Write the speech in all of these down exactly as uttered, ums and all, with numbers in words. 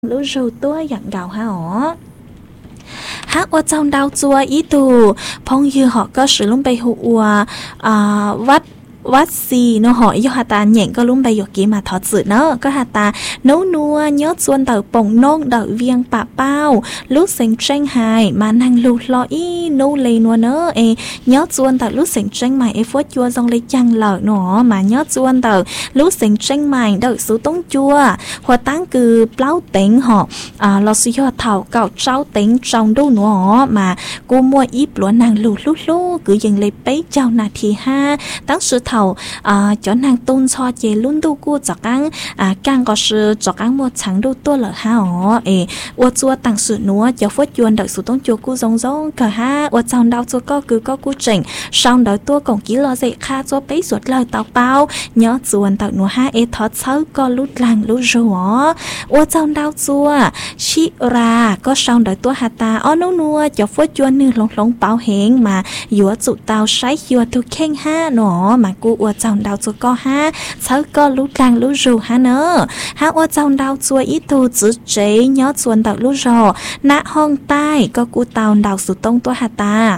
lũ rù tua dặn gạo ha ó hát ở trong đau chua ý tù phong như họ có sử dụng bay hụa à, vắt vắt xì nó hỏi do hà ta nhện có lúc bây giờ kia mà thọt sự nó có hà ta nấu nua nhớ xuân tờ bồng nông đợi viên bạ bao lúc sinh tranh hài mà năng lụt lo ý nấu lì nua nữa ê nhớ xuân tờ lúc sinh tranh mày ê phốt chua dòng lấy chăng lợ nó mà nhớ xuân tờ lúc sinh tranh mày đợi số tống chua hoa táng cứ plau tính họ à lo suy cho thảo cạo trao tính trong đâu nữa mà cô mua ít lúa nàng lụt lút lút cứ dừng lấy bấy chào nà thì ha táng sự thầu à, cho nàng tôn cho chế luôn đâu cô cho căng à càng có sự cho căng một tháng đâu tua lợ ha ó ê ô chua tăng sự núa cho phốt chuồn đợi số tông chua cô giống giống cả ha ô chồng đau chua có cứ có cô chỉnh xong đợi tua cổng ký lo dậy kha cho bấy ruột lời tao bao nhớ chuồn tao núa ha ê thoát xấu có lút làng lút rùa ô chồng đau chua chi ra có xong đợi tua hà ta ó nấu nua cho phốt chuồn nư lông lông bao hẹn mà dúa tụ tao sái dúa thu khen ha nó mà cô ua chồng đau chua có ha sáu có lú càng lú rù ha nữa ha ua chồng đau chua ít thu chữ chế nhớ chuồn đau lú rò nạ hong tai có cô tàu đau sụt tông tua hà ta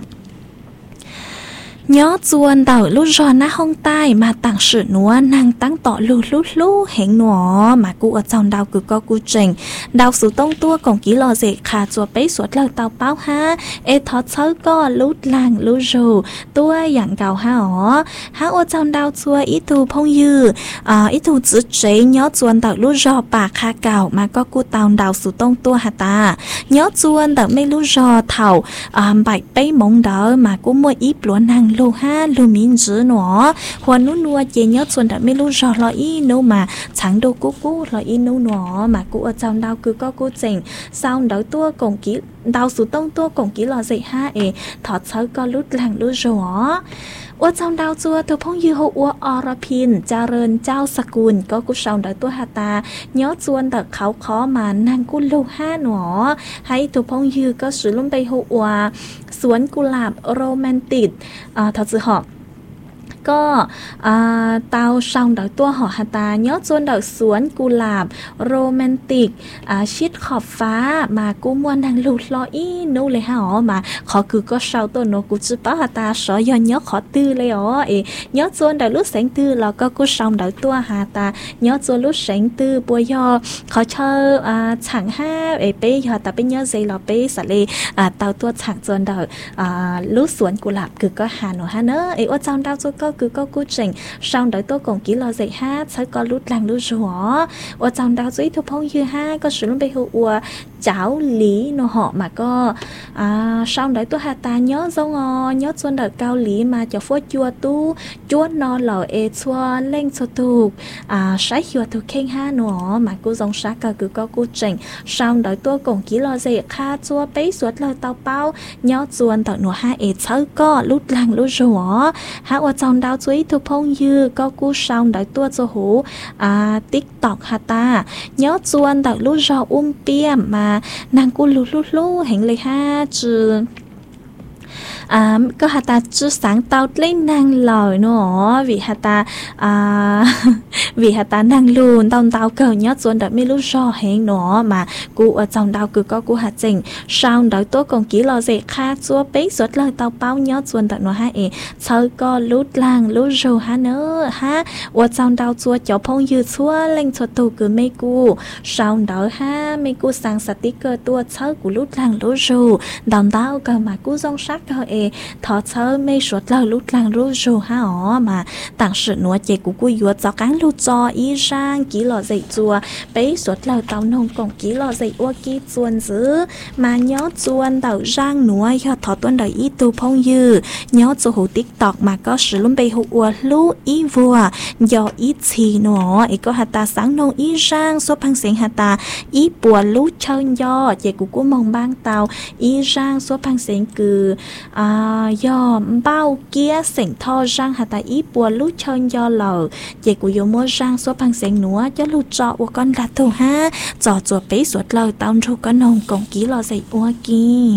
nhớ chuồn đảo lúc rò na hông tai mà tặng sự núa nàng tăng tỏ lù lút lú hẹn nọ mà cụ ở trong đào cứ có cụ trình đào sự tông tua còn ký lò dễ khả chùa bấy suốt lời tàu báo ha ê thoát sớ có lút làng lút rù tua dạng gạo ha ó ha ở trong đào chùa ít thu phong dư à, ít thu chữ chế nhớ chuồn đảo lúc rò bà khá gạo mà có cụ tàu đào sự tông tua hà ta nhớ chuồn đảo mê lúc rò thảo à, bài bấy mông đỡ mà cụ mua ít lúa nàng lù ha lù miên dữ nó hoàn nú nua chế nhớ xuân đã mấy lú rò lo ý nô mà chẳng đâu cú cú lo ý nô nó mà cú ở trong đau cứ có cú chỉnh sau đó tua cổng ký đau số tông tua cổng ký lo dậy ha ê thọt sớ có lút làng lú rò ở trong đau chua tôi phong dư hộ ở Orapin cha rơn trao sạc cùn có cú sau đó tua hà ta nhớ xuân đã khảo khó mà nàng cú lù ha nó hay tôi phong dư có sử dụng bay hộ ở sวนกุหลาบโรแมนติกอ่าthật sự họก็เตาช่องดอกตัวหอหตาย้อนส่วนดอกสวนกุหลาบโรแมนติกชิดขอบฟ้ามากูมวนนางลูลออีนู่เลยฮะอ๋อมาขอคือก็เช่าตัวโนกูจื้อป้าหตาสอยย้อนย้อนขอตื้อเลยอ๋อเอ๋ย้อนส่วนดอกลูกแสงตื้อแล้วก็กูช่องดอกตัวหตาย้อนส่วนลูกแสงตื้อปัวยอขอเช่าฉังห้าเอ๋เป้ยอแต่เป็นย้อนใจเราเป้สะเลเตาตัวฉังส่วนดอกลูกสวนกุหลาบคือก็หาหนูฮะเนอะเอ๋ว่าเจ้าดาวก็cứ có cú trình sau đó tôi còn kỹ lo dạy hát sẽ có lút làng lút rùa ở trong đó dưới thuộc phong như ha có sử dụng bây giờ cháo lý nó họ mà có à, sau đó tôi hà ta nhớ dâu ngò nhớ xuân đợt cao lý mà cho phốt chua tu chua nó lò ê chua lên cho tu à sái chua tu khen ha nó mà cô dòng sát cả cứ có cú trình sau đó tôi còn kỹ lo dạy kha chua bấy suốt lời tao bao nhớ xuân đợt nó ha ê cháo có lút làng lút rùa ha ở trong đào chuối thuộc phong dư có cú xong đợi tua cho hú à TikTok hà ta nhớ chuan đợi lúc rò um pia mà nàng cú lú lú lú hẹn lấy ha chứ à có hà ta chứ sáng tao lên nàng lời nữa vì hà ta à vì hà ta nàng luôn tao tao cờ nhớ chuan đợi mấy lúc rò hẹn nữa mà cú ở trong đào cứ có cú hà trình sau đợi tôi còn kỹ lo dễ kha chua bấy suốt lời tao bao nhớ chuan đợi nó ha ê chơi có lút làng lút rù ha nữa ha ở trong đào chua cháu phong dư chua lên cho tù cứ mấy cú sau đợi ha mấy cú sang sticker tua chơi của lút làng lút rù đòn tao cờ mà cú dòng sắc cờ ê thọ chơi mấy suốt lời lút làng lút rù ha ó mà tặng sự nuốt chế của cú yuột cho cán lút cho ý sang kỹ lo dạy chua bấy suốt lời tao nông còn kỹ lo dạy ua kỹ chuan dữ mà nhớ chuan đào rang nuôi cho thọ tuần đời ý tu phong dư nhớ cho hồ TikTok mà có sử dụng bây hồ ua lú ý vua do ý chi nó ý có hạt ta sáng nông ý rang số phăng xịn hạt ta ý bùa lú chân do chế của cú mong bang tàu ý rang số phăng xịn cứ à, do bao kia xịn tho rang hạt ta ý bùa lú chân do lờ chế của yêu mua rang số phăng xịn nữa cho lú trọ của con là thù ha trọ chùa bấy suốt lời tao ru có nông còn kỹ lo dạy ua kia